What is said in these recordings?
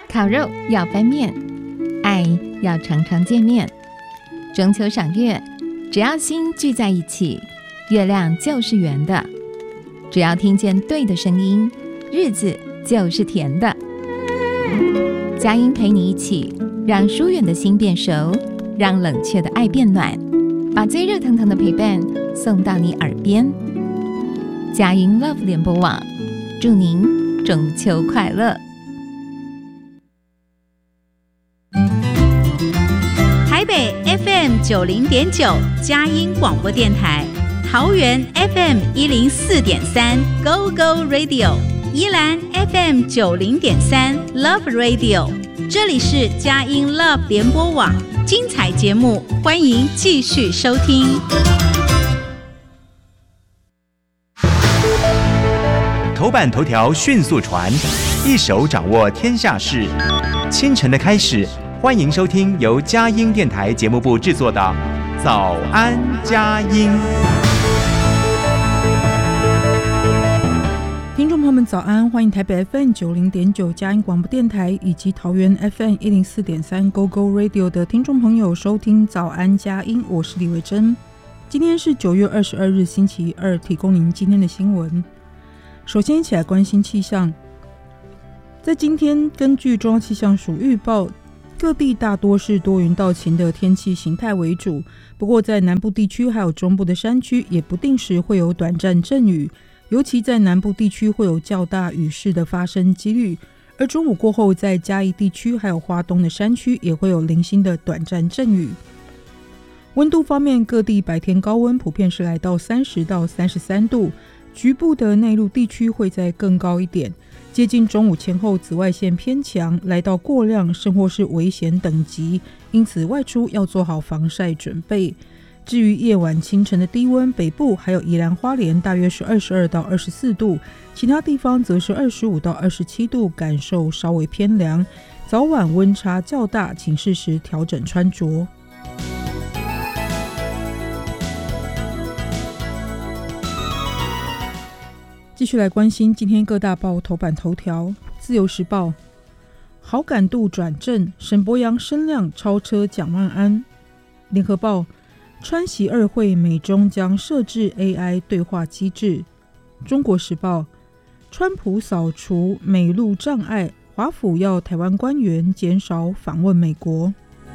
烤肉要翻面，爱要常常见面。中秋赏月，只要心聚在一起，月亮就是圆的。只要听见对的声音，日子就是甜的。佳音陪你一起，让疏远的心变熟，让冷却的爱变暖，把最热腾腾的陪伴送到你耳边。佳音 Love 联播网，祝您中秋快乐。 台北 FM 90.9佳音广播电台，桃园 FM 104.3 Go Go Radio， 宜兰 FM 90.3 Love Radio， 这里是佳音 Love 联播网，精彩节目欢迎继续收听。 头版头条迅速传，一手掌握天下事。清晨的开始，欢迎收听由佳音电台节目部制作的《早安佳音》。 听众朋友们早安，欢迎台北 FM 90.9佳音广播电台以及桃园 FM 104.3 Go Go Radio 的听众朋友收听早安佳音，我是李维珍。今天是9月22日星期二，提供您今天的新闻。首先一起来关心气象。在今天，根据中央气象署预报，各地大多是多云到晴的天气形态为主，不过在南部地区还有中部的山区也不定时会有短暂阵雨，尤其在南部地区会有较大雨势的发生几率，而中午过后在嘉义地区还有花东的山区也会有零星的短暂阵雨。温度方面，各地白天高温普遍是来到30到33度，局部的内陆地区会再更高一点，接近中午前后紫外线偏强，来到过量甚或是危险等级，因此外出要做好防晒准备。至于夜晚清晨的低温，北部还有宜兰花莲大约是22到24度，其他地方则是25到27度，感受稍微偏凉，早晚温差较大，请适时调整穿着。继续来关心今天各大报头版头条。自由时报，好感度转正，沈伯洋声量超车蒋万安。联合报，川习二会美中将设置 AI 对话机制。中国时报，川普扫除美陆障碍，华府要台湾官员减少访问美国。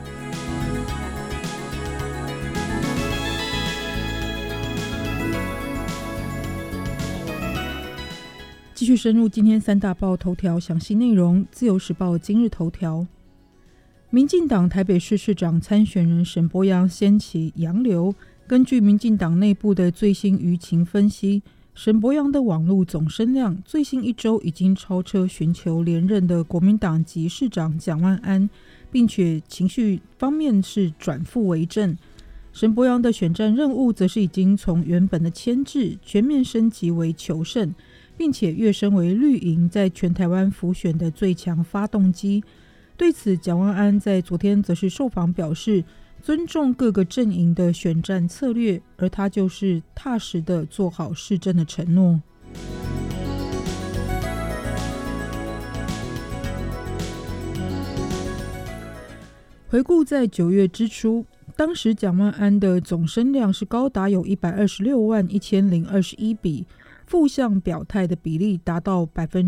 继续深入今天三大报头条详细内容。自由时报今日头条，民进党台北市市长参选人沈伯洋掀起洋流。根据民进党内部的最新舆情分析，沈伯洋的网络总声量最新一周已经超车寻求连任的国民党籍市长蒋万安，并且情绪方面是转负为正。沈伯洋的选战任务则是已经从原本的牵制全面升级为求胜，并且跃升为绿营在全台湾辅选的最强发动机。对此，蒋万安在昨天则是受访表示，尊重各个阵营的选战策略，而他就是踏实的做好市政的承诺。回顾在9月之初，当时蒋万安的总声量是高达有126万1021笔，负向表态的比例达到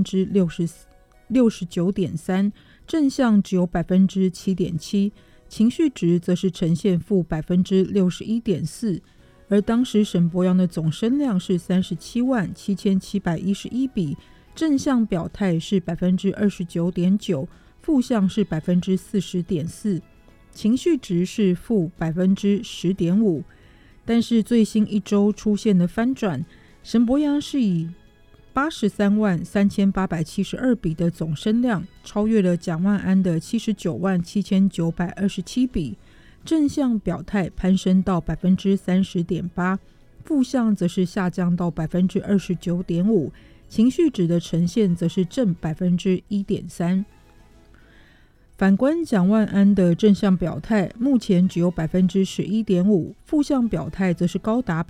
69.3%， 正向只有 7.7%， 情绪值则是呈现负 61.4%。 而当时沈伯洋的总声量是37万7711笔，正向表态是 29.9%， 负向是 40.4%， 情绪值是负 10.5%。 但是最新一周出现的翻转，沈伯洋是以83万3872笔的总声量，超越了蒋万安的79万7927笔，正向表态攀升到 30.8%， 负向则是下降到 29.5%， 情绪值的呈现则是正 1.3%。反观蒋万安的正向表态，目前只有 11.5%， 负向表态则是高达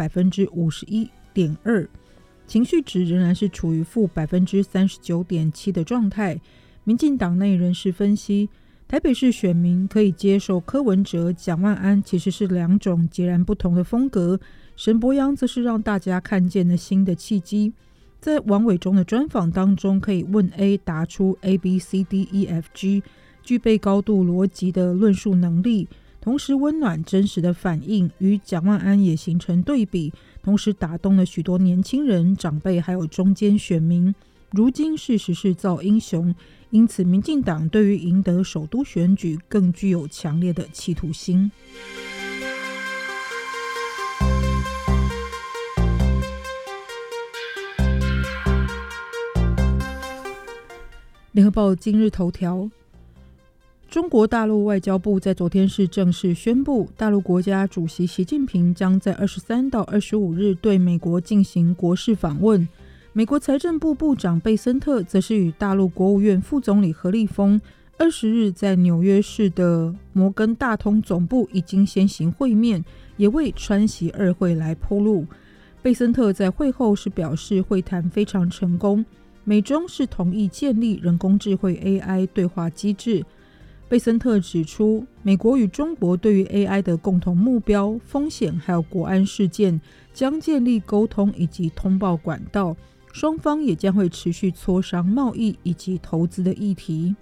51.2%， 情绪值仍然是处于负 39.7% 的状态。 民进党内人士分析，台北市选民可以接受柯文哲、蒋万安其实是两种截然不同的风格，沈伯洋则是让大家看见了新的契机。在王伟忠的专访当中，可以问 A 答出 ABCDEFG， 具备高度逻辑的论述能力，同时温暖真实的反应，与蒋万安也形成对比，同时打动了许多年轻人、长辈还有中间选民。如今事实是造英雄，因此民进党对于赢得首都选举更具有强烈的企图心。联合报今日头条，中国大陆外交部在昨天是正式宣布，大陆国家主席习近平将在23到25日对美国进行国事访问。美国财政部部长贝森特则是与大陆国务院副总理何立峰20日在纽约市的摩根大通总部已经先行会面，也为川习二会来铺路。贝森特在会后是表示，会谈非常成功，美中是同意建立人工智慧 AI 对话机制。贝森特指出，美国与中国对于 AI 的共同目标、风险还有国安事件将建立沟通以及通报管道，双方也将会持续磋商贸易以及投资的议题。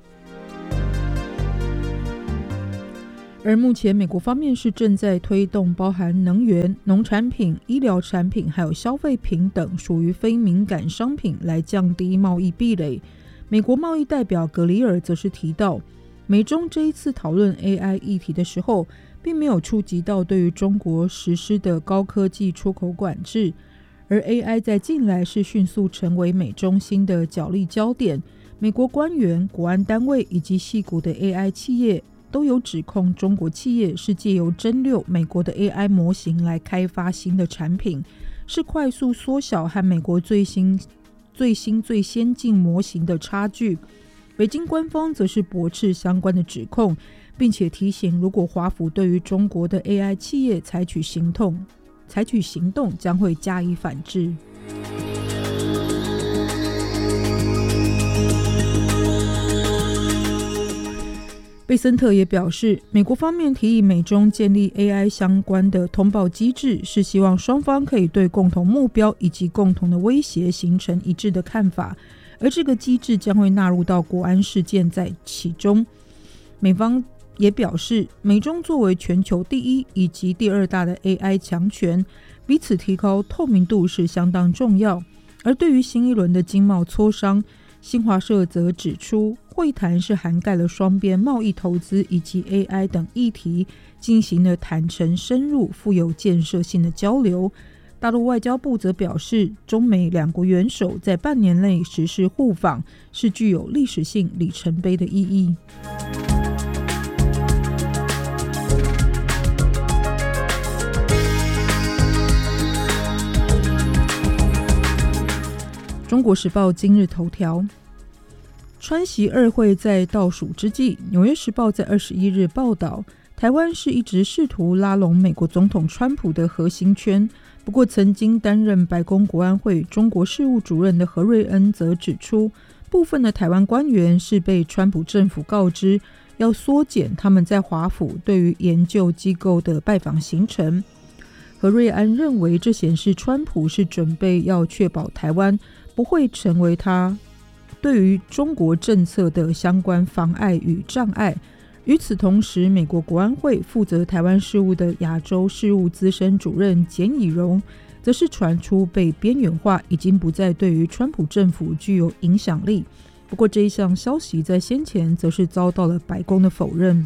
而目前美国方面是正在推动包含能源、农产品、医疗产品还有消费品等属于非敏感商品来降低贸易壁垒。美国贸易代表格里尔则是提到，美中这一次讨论 AI 议题的时候，并没有触及到对于中国实施的高科技出口管制，而 AI 在近来是迅速成为美中新的角力焦点。美国官员、国安单位以及矽谷的 AI 企业都有指控中国企业是借由蒸馏美国的 AI 模型来开发新的产品，是快速缩小和美国最先进模型的差距。北京官方则是驳斥相关的指控，并且提醒，如果华府对于中国的 AI 企业采取行动，将会加以反制。贝森特也表示，美国方面提议美中建立 AI 相关的通报机制，是希望双方可以对共同目标以及共同的威胁形成一致的看法，而这个机制将会纳入到国安事件在其中。美方也表示，美中作为全球第一以及第二大的 AI 强权，彼此提高透明度是相当重要。而对于新一轮的经贸磋商，新华社则指出，会谈是涵盖了双边贸易、投资以及 AI 等议题，进行了坦诚、深入、富有建设性的交流。大陆外交部则表示，中美两国元首在半年内实施互访，是具有历史性里程碑的意义。中国时报今日头条，川习二会在倒数之际，纽约时报在21日报道，台湾是一直试图拉拢美国总统川普的核心圈。不过曾经担任白宫国安会中国事务主任的何瑞恩则指出，部分的台湾官员是被川普政府告知要缩减他们在华府对于研究机构的拜访行程。何瑞安认为，这显示川普是准备要确保台湾不会成为他对于中国政策的相关妨碍与障碍。与此同时，美国国安会负责台湾事务的亚洲事务资深主任简以荣则是传出被边缘化，已经不再对于川普政府具有影响力。不过这一项消息在先前则是遭到了白宫的否认。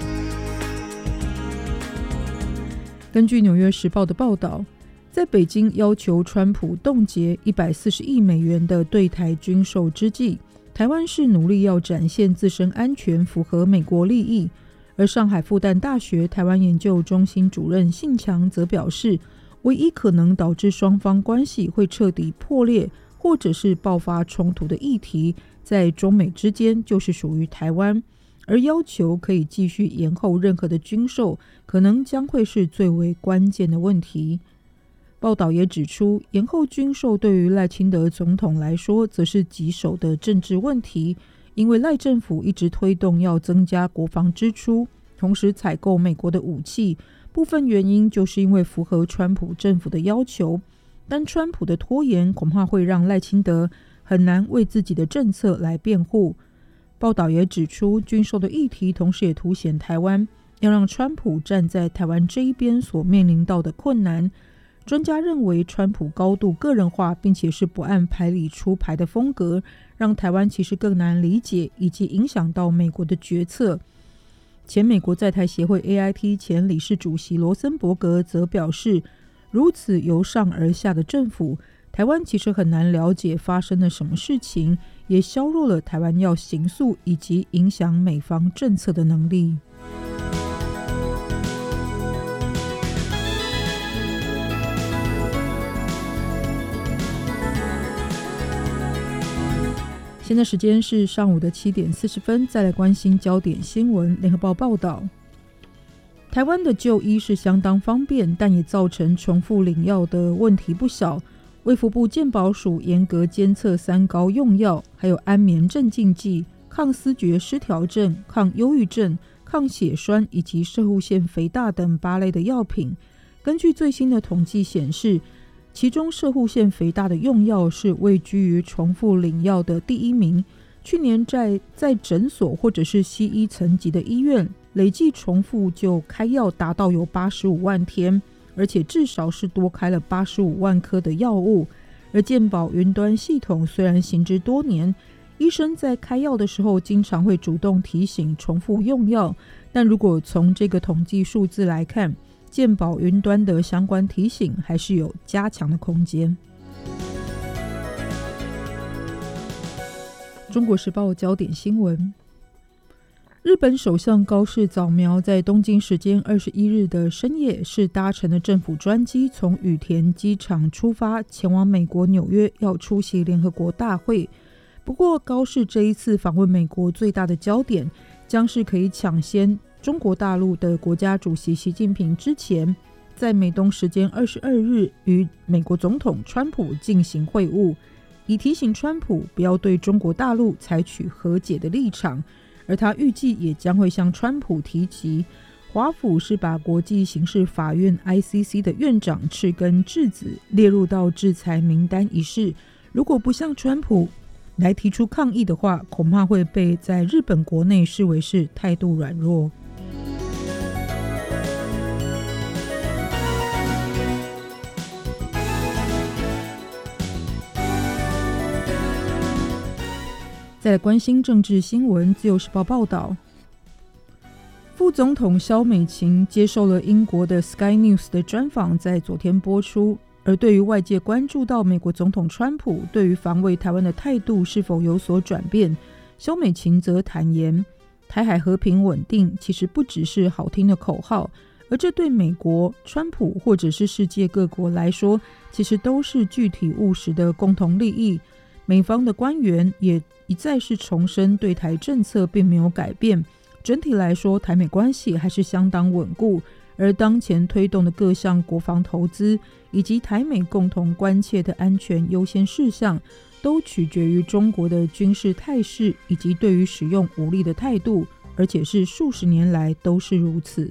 根据纽约时报的报道，在北京要求川普冻结140亿美元的对台军售之际，台湾是努力要展现自身安全符合美国利益。而上海复旦大学台湾研究中心主任信强则表示，唯一可能导致双方关系会彻底破裂或者是爆发冲突的议题，在中美之间就是属于台湾，而要求可以继续延后任何的军售，可能将会是最为关键的问题。报道也指出，延后军售对于赖清德总统来说则是棘手的政治问题， 因为赖政府一直推动要增加国防支出，同时采购美国的武器，部分原因就是因为符合川普政府的要求，但川普的拖延恐怕会让赖清德很难为自己的政策来辩护。报道也指出，军售的议题同时也凸显台湾要让川普站在台湾这一边所面临到的困难。专家认为，川普高度个人化并且是不按牌理出牌的风格，让台湾其实更难理解以及影响到美国的决策。前美国在台协会 AIT 前理事主席罗森伯格则表示，如此由上而下的政府，台湾其实很难了解发生了什么事情，也削弱了台湾要形塑以及影响美方政策的能力。现在时间是上午的7点40分，再来关心焦点新闻。联合报报道，台湾的就医是相当方便，但也造成重复领药的问题不小。卫福部健保署严格监测3高用药，还有安眠镇静剂、抗思觉失调症、抗忧郁症、抗血栓以及攝護腺肥大等8类的药品。根据最新的统计显示，其中攝護腺肥大的用药是位居于重复领药的第1名。去年在诊所或者是西医层级的医院，累计重复就开药达到有85万天，而且至少是多开了85万颗的药物。而健保云端系统虽然行之多年，医生在开药的时候经常会主动提醒重复用药，但如果从这个统计数字来看，健保云端的相关提醒还是有加强的空间。中国时报焦点新闻，日本首相高市早苗在东京时间21日的深夜是搭乘了政府专机从羽田机场出发，前往美国纽约要出席联合国大会。不过高市这一次访问美国最大的焦点将是可以抢先中国大陆的国家主席习近平之前在美东时间22日与美国总统川普进行会晤，以提醒川普不要对中国大陆采取和解的立场。而他预计也将会向川普提及，华府是把国际刑事法院 ICC 的院长赤根智子列入到制裁名单一事，如果不向川普来提出抗议的话，恐怕会被在日本国内视为是态度软弱。再来关心政治新闻，自由时报报道，副总统萧美琴接受了英国的 Sky News 的专访，在昨天播出。而对于外界关注到美国总统川普对于防卫台湾的态度是否有所转变，萧美琴则坦言，台海和平稳定其实不只是好听的口号，而这对美国、川普或者是世界各国来说，其实都是具体务实的共同利益。美方的官员也一再是重申对台政策并没有改变，整体来说台美关系还是相当稳固，而当前推动的各项国防投资以及台美共同关切的安全优先事项，都取决于中国的军事态势以及对于使用武力的态度，而且是数十年来都是如此。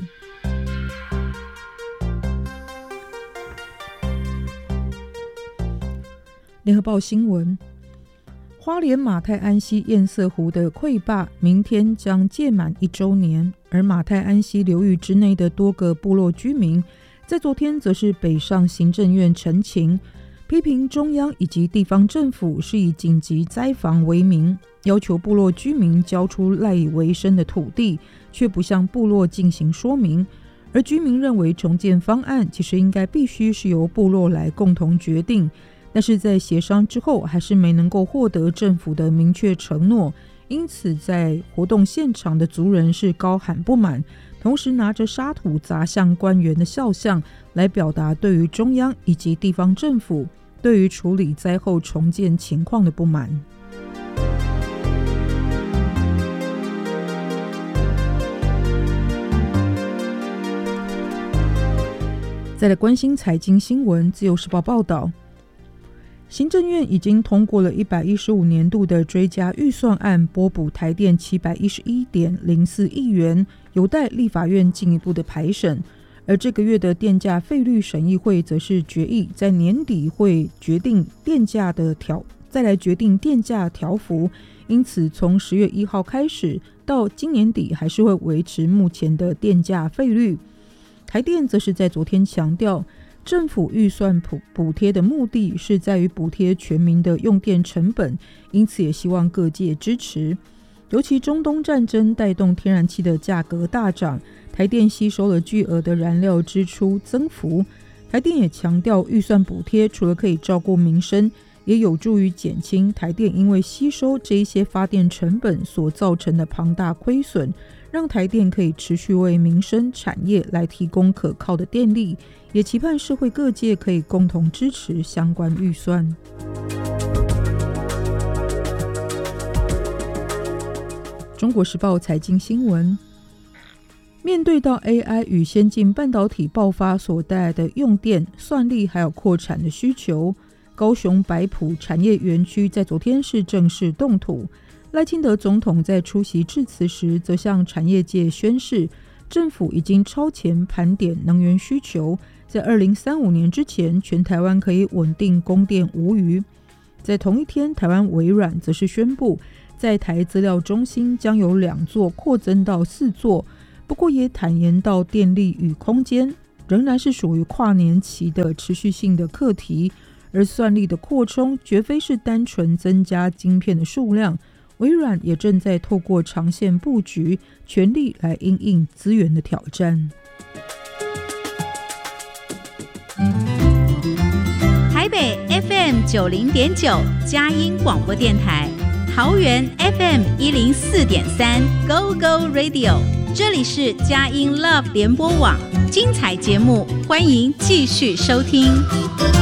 联合报新闻，花莲马太安溪堰塞湖的溃坝明天将届满1周年，而马太安溪流域之内的多个部落居民在昨天则是北上行政院陈情，批评中央以及地方政府是以紧急灾防为名，要求部落居民交出赖以为生的土地，却不向部落进行说明。而居民认为重建方案其实应该必须是由部落来共同决定，但是在协商之后还是没能够获得政府的明确承诺，因此在活动现场的族人是高喊不满，同时拿着沙土砸向官员的肖像，来表达对于中央以及地方政府对于处理灾后重建情况的不满。再来关心财经新闻，自由时报报道， 行政院已经通过了115年度的追加预算案，拨补台电711.04亿元，有待立法院进一步的排审。而这个月的电价费率审议会则是决议，在年底会决定电价的再来决定电价调幅，因此从10月1号开始到今年底还是会维持目前的电价费率。台电则是在昨天强调，政府预算补贴的目的是在于补贴全民的用电成本，因此也希望各界支持。尤其中东战争带动天然气的价格大涨，台电吸收了巨额的燃料支出增幅。台电也强调，预算补贴除了可以照顾民生，也有助于减轻台电因为吸收这一些发电成本所造成的庞大亏损，让台电可以持续为民生产业来提供可靠的电力，也期盼社会各界可以共同支持相关预算。中国时报财经新闻，面对到 AI 与先进半导体爆发所带来的用电、算力还有扩产的需求，高雄白埔产业园区在昨天是正式动土。赖清德总统在出席致辞时，则向产业界宣示，政府已经超前盘点能源需求，在2035年之前，全台湾可以稳定供电无虞。在同一天，台湾微软则是宣布，在台资料中心将由2座扩增到4座，不过也坦言到电力与空间仍然是属于跨年期的持续性的课题，而算力的扩充绝非是单纯增加晶片的数量，微软也正在透过长线布局，全力来因应资源的挑战。 台北 FM90.9 佳音广播电台，桃园 FM104.3 Go Go Radio， 这里是佳音 Love 联播网，精彩节目欢迎继续收听。